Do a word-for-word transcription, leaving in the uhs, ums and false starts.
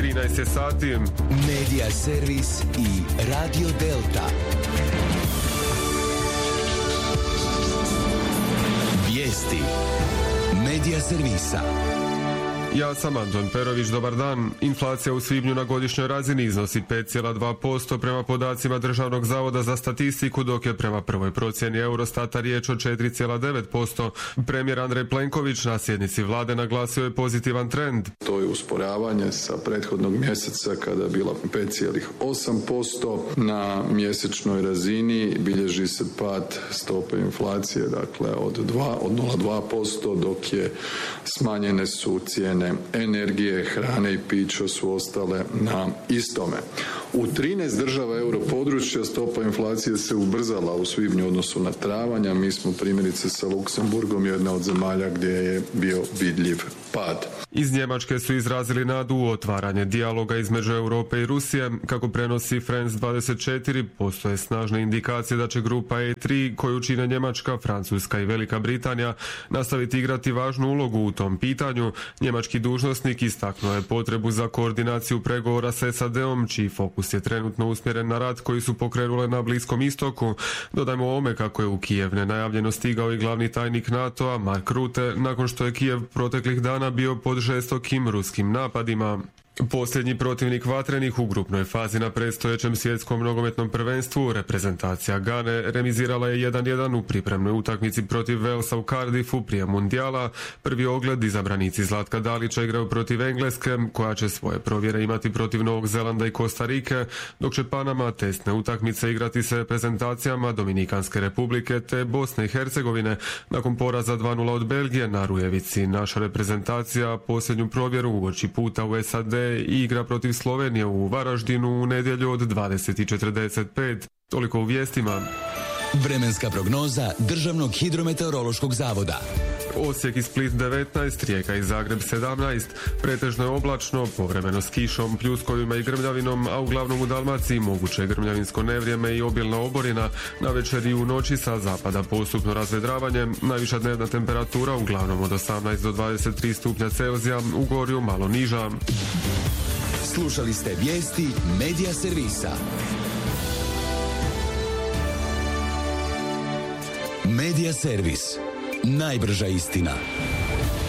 trinaest je sati. Medija servis i Radio Delta. Vijesti Medija servisa. Ja sam Anton Perović, dobar dan. Inflacija u svibnju na godišnjoj razini iznosi pet zarez dva posto prema podacima Državnog zavoda za statistiku, dok je prema prvoj procjeni Eurostata riječ o četiri zarez devet posto. Premijer Andrej Plenković na sjednici vlade naglasio je pozitivan trend. To je usporavanje sa prethodnog mjeseca kada je bila pet zarez osam posto. Na mjesečnoj razini bilježi se pad stope inflacije, dakle od dva, od nula zarez dva posto, dok je smanjene su cijene energije, hrane i pića su ostale na istome. U trinaest država europodručja stopa inflacije se ubrzala u svibnju u odnosu na travanj, a mi smo primjerice sa Luksemburgom jedna od zemalja gdje je bio vidljiv pad. Iz Njemačke su izrazili nadu u otvaranje dijaloga između Europe i Rusije. Kako prenosi France dvadeset četiri, postoje snažne indikacije da će grupa E tri, koju čine Njemačka, Francuska i Velika Britanija, nastaviti igrati važnu ulogu u tom pitanju. Njemački dužnosnik istaknuo je potrebu za koordinaciju pregovora s S A D-om, čiji fokus je trenutno usmjeren na rat koji su pokrenule na Bliskom istoku. Dodajmo ovome kako je u Kijev nenajavljeno stigao i glavni tajnik NATO-a Mark Rutte, nakon što je Kijev proteklih dana bio pod žestokim ruskim napadima. Posljednji protivnik vatrenih u grupnoj fazi na predstojećem svjetskom nogometnom prvenstvu, reprezentacija Gane, remizirala je jedan jedan u pripremnoj utakmici protiv Walesa u Cardiffu prije mundijala. Prvi ogled izabranici Zlatka Dalića igraju protiv Engleske, koja će svoje provjere imati protiv Novog Zelanda i Kostarike, dok će Panama testne utakmice igrati s reprezentacijama Dominikanske republike te Bosne i Hercegovine. Nakon poraza dva nula od Belgije na Rujevici, naša reprezentacija posljednju provjeru uoči puta u S A D i igra protiv Slovenije u Varaždinu u nedjelju od dvadeset i četrdeset pet. Toliko u vijestima. Vremenska prognoza Državnog hidrometeorološkog zavoda. Osijek i Split devetnaest, Rijeka i Zagreb sedamnaest, pretežno je oblačno, povremeno s kišom, pljuskovima i grmljavinom, a uglavnom u Dalmaciji moguće je grmljavinsko nevrijeme i obilna oborina, navečer i u noći sa zapada postupno razvedravanje, najviša dnevna temperatura uglavnom od osamnaest do dvadeset tri stupnja Celzija, u Gorju malo niža. Slušali ste vijesti Medija servisa. Medija servis. Najbrža istina.